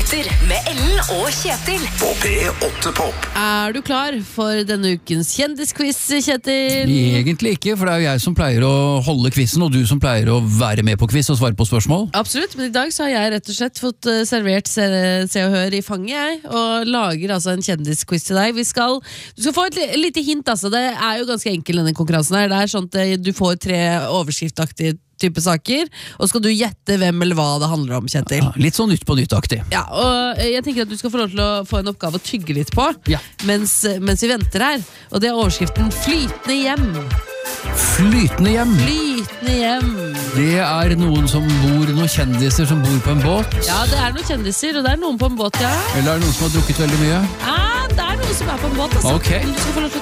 minutter med Ellen og Kjetil. På P8 Pop. Er du klar for denne ukens kjendisquiz, Kjetil? Egentlig ikke, for det er jo jeg som pleier å holde quizen, og du som pleier å være med på quiz og svare på spørsmål. Absolutt, men i dag så har jeg rett og slett fått servert Se og Hør i fanget, jeg, og lager altså en kjendisquiz til deg. Du skal få et lite hint, altså. Det er jo ganske enkel denne konkurransen her. Det er sånn at du får 3 overskriftaktige type saker, og skal du gjette hvem eller hva det handler om, Kjetil. Ja, litt sånn Nytt på nytt-aktig. Ja, og jeg tenker at du skal få lov til å få en oppgave å tygge litt på, Ja. mens vi venter her. Og det er overskriften Flytende hjem. Flytende hjem. Flytende hjem. Det er noen kjendiser som bor på en båt. Ja, det er noen kjendiser, og det er noen på en båt, ja. Eller er det noen som har drukket veldig mye? Ja, det er noen som er på en båt, altså. Ok. Du skal få lov til å